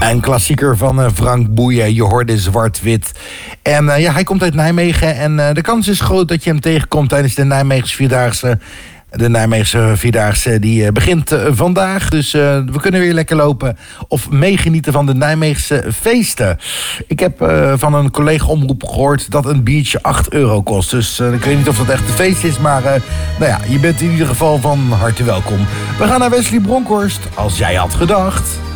Een klassieker van Frank Boeien. Je hoorde Zwart-Wit. En hij komt uit Nijmegen. En de kans is groot dat je hem tegenkomt tijdens de Nijmeegse Vierdaagse. De Nijmeegse Vierdaagse die begint vandaag. Dus we kunnen weer lekker lopen of meegenieten van de Nijmeegse feesten. Ik heb van een collega-omroep gehoord dat een biertje €8 kost. Dus ik weet niet of dat echt een feest is. Maar je bent in ieder geval van harte welkom. We gaan naar Wesley Bronkhorst, als jij had gedacht.